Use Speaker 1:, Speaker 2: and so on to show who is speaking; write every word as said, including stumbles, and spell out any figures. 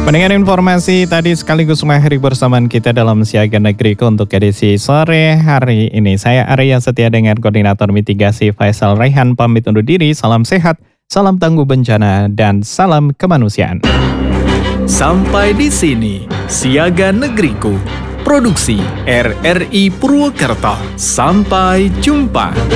Speaker 1: Pendengar informasi tadi sekaligus mengakhiri bersamaan kita dalam Siaga Negeriku untuk edisi sore hari ini. Saya Arya Setia dengan Koordinator Mitigasi Faisal Raihan pamit undur diri. Salam sehat, salam tangguh bencana, dan salam kemanusiaan.
Speaker 2: Sampai di sini Siaga Negeriku, produksi R R I Purwokerto. Sampai jumpa.